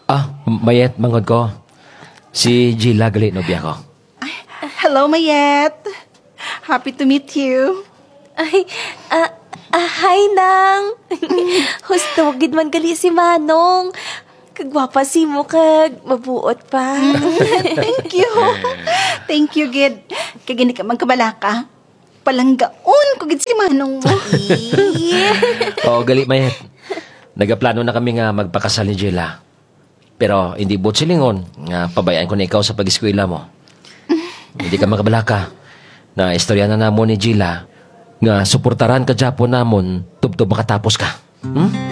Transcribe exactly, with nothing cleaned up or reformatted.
Ah, Mayet, mangod ko. Si Gila gali nobya ko. Hello, Mayet. Happy to meet you. Ay, ah, ah, hi, Nang. Husto, gid man gali si Manong. Kagwapa si mo kag mabuot pa. Thank you. Thank you, Gid. Kagini ka magkabalaka. Palanggaon ko, Gid, si Manong mo. Oo, gali, Mayet. Nagaplano na kami nga magpakasal ni Gila. Pero hindi buot silingon nga pabayaan ko na ikaw sa pag-eskwela mo. Hindi ka makabalaka na istorya na namon ni Gila nga suportaran ka Japon namon tubtob makatapos ka. Hmm?